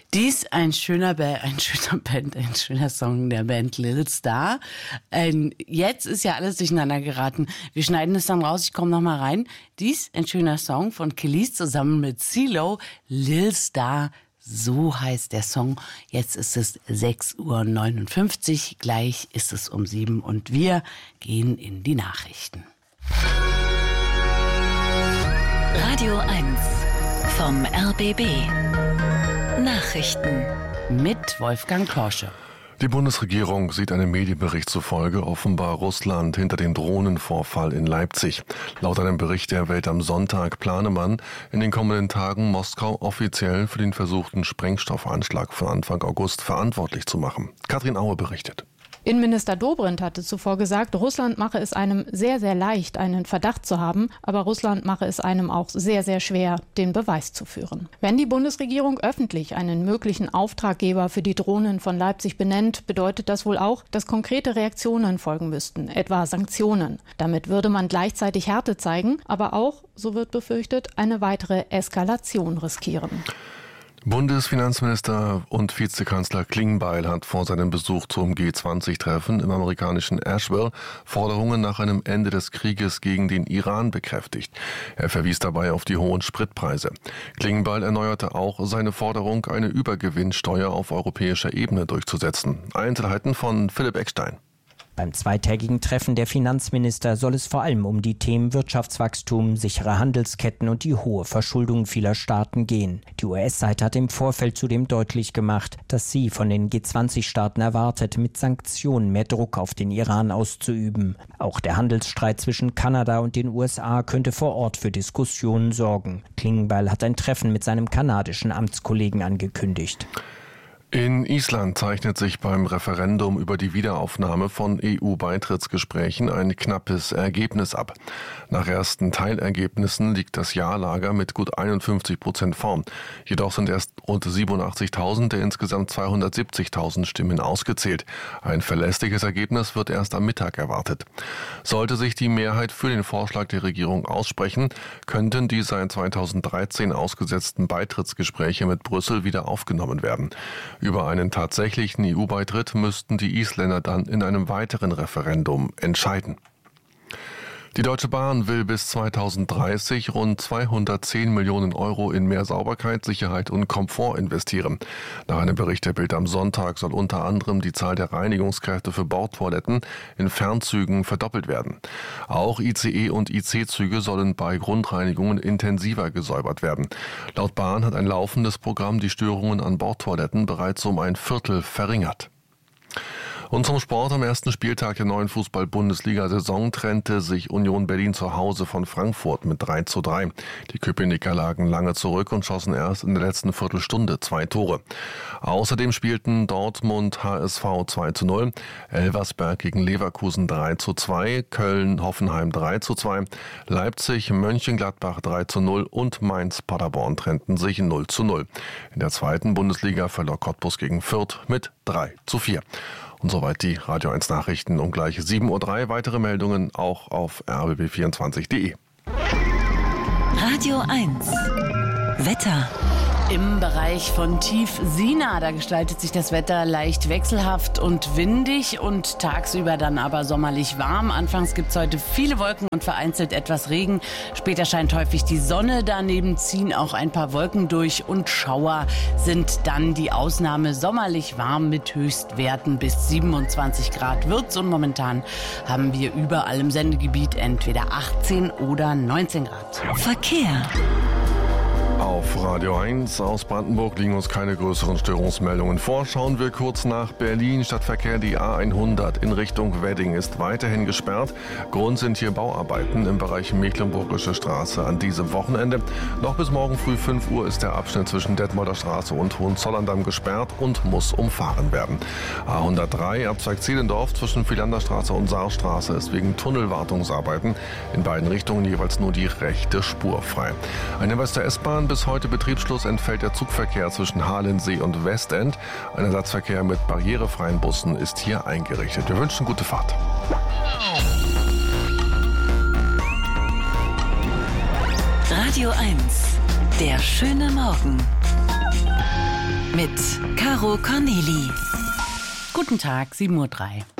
Dies ein schöner Song der Band Lil Star. Jetzt ist ja alles durcheinander geraten. Wir schneiden es dann raus, ich komme nochmal rein. Dies ein schöner Song von Kelis zusammen mit CeeLo, Lil Star. So heißt der Song. Jetzt ist es 6:59 Uhr. Gleich ist es um 7 und wir gehen in die Nachrichten. Radio 1 vom RBB. Nachrichten mit Wolfgang Porsche. Die Bundesregierung sieht einem Medienbericht zufolge offenbar Russland hinter dem Drohnenvorfall in Leipzig. Laut einem Bericht der Welt am Sonntag plane man in den kommenden Tagen Moskau offiziell für den versuchten Sprengstoffanschlag von Anfang August verantwortlich zu machen. Katrin Aue berichtet. Innenminister Dobrindt hatte zuvor gesagt, Russland mache es einem sehr, sehr leicht, einen Verdacht zu haben, aber Russland mache es einem auch sehr, sehr schwer, den Beweis zu führen. Wenn die Bundesregierung öffentlich einen möglichen Auftraggeber für die Drohnen von Leipzig benennt, bedeutet das wohl auch, dass konkrete Reaktionen folgen müssten, etwa Sanktionen. Damit würde man gleichzeitig Härte zeigen, aber auch, so wird befürchtet, eine weitere Eskalation riskieren. Bundesfinanzminister und Vizekanzler Klingbeil hat vor seinem Besuch zum G20-Treffen im amerikanischen Asheville Forderungen nach einem Ende des Krieges gegen den Iran bekräftigt. Er verwies dabei auf die hohen Spritpreise. Klingbeil erneuerte auch seine Forderung, eine Übergewinnsteuer auf europäischer Ebene durchzusetzen. Einzelheiten von Philipp Eckstein. Beim zweitägigen Treffen der Finanzminister soll es vor allem um die Themen Wirtschaftswachstum, sichere Handelsketten und die hohe Verschuldung vieler Staaten gehen. Die US-Seite hat im Vorfeld zudem deutlich gemacht, dass sie von den G20-Staaten erwartet, mit Sanktionen mehr Druck auf den Iran auszuüben. Auch der Handelsstreit zwischen Kanada und den USA könnte vor Ort für Diskussionen sorgen. Klingbeil hat ein Treffen mit seinem kanadischen Amtskollegen angekündigt. In Island zeichnet sich beim Referendum über die Wiederaufnahme von EU-Beitrittsgesprächen ein knappes Ergebnis ab. Nach ersten Teilergebnissen liegt das Ja-Lager mit gut 51% vorn. Jedoch sind erst rund 87.000 der insgesamt 270.000 Stimmen ausgezählt. Ein verlässliches Ergebnis wird erst am Mittag erwartet. Sollte sich die Mehrheit für den Vorschlag der Regierung aussprechen, könnten die seit 2013 ausgesetzten Beitrittsgespräche mit Brüssel wieder aufgenommen werden. Über einen tatsächlichen EU-Beitritt müssten die Isländer dann in einem weiteren Referendum entscheiden. Die Deutsche Bahn will bis 2030 rund 210 Millionen Euro in mehr Sauberkeit, Sicherheit und Komfort investieren. Nach einem Bericht der Bild am Sonntag soll unter anderem die Zahl der Reinigungskräfte für Bordtoiletten in Fernzügen verdoppelt werden. Auch ICE und IC-Züge sollen bei Grundreinigungen intensiver gesäubert werden. Laut Bahn hat ein laufendes Programm die Störungen an Bordtoiletten bereits um ein Viertel verringert. Und zum Sport: am ersten Spieltag der neuen Fußball-Bundesliga-Saison trennte sich Union Berlin zu Hause von Frankfurt mit 3:3. Die Köpenicker lagen lange zurück und schossen erst in der letzten Viertelstunde 2 Tore. Außerdem spielten Dortmund HSV 2:0, Elversberg gegen Leverkusen 3:2, Köln Hoffenheim 3:2, Leipzig Mönchengladbach 3:0 und Mainz Paderborn trennten sich 0:0. In der zweiten Bundesliga verlor Cottbus gegen Fürth mit 3:4. Und soweit die Radio 1 Nachrichten um gleich 7:03 Uhr. Weitere Meldungen auch auf rbb24.de. Radio 1 Wetter. Im Bereich von Tief Sina, da gestaltet sich das Wetter leicht wechselhaft und windig und tagsüber dann aber sommerlich warm. Anfangs gibt es heute viele Wolken und vereinzelt etwas Regen. Später scheint häufig die Sonne, daneben ziehen auch ein paar Wolken durch und Schauer sind dann die Ausnahme. Sommerlich warm mit Höchstwerten bis 27 Grad wird's und momentan haben wir überall im Sendegebiet entweder 18 oder 19 Grad. Verkehr. Auf Radio 1 aus Brandenburg liegen uns keine größeren Störungsmeldungen vor. Schauen wir kurz nach Berlin. Stadtverkehr, die A100 in Richtung Wedding ist weiterhin gesperrt. Grund sind hier Bauarbeiten im Bereich Mecklenburgische Straße an diesem Wochenende. Noch bis morgen früh 5 Uhr ist der Abschnitt zwischen Detmolder Straße und Hohenzollern-Damm gesperrt und muss umfahren werden. A103 Abzweig Zehlendorf zwischen Philanderstraße und Saarstraße ist wegen Tunnelwartungsarbeiten in beiden Richtungen jeweils nur die rechte Spur frei. Ein Hinweis der S-Bahn: bis heute Betriebsschluss entfällt der Zugverkehr zwischen Halensee und Westend. Ein Ersatzverkehr mit barrierefreien Bussen ist hier eingerichtet. Wir wünschen gute Fahrt. Radio 1, der schöne Morgen. Mit Caro Corneli. Guten Tag, 7:03 Uhr.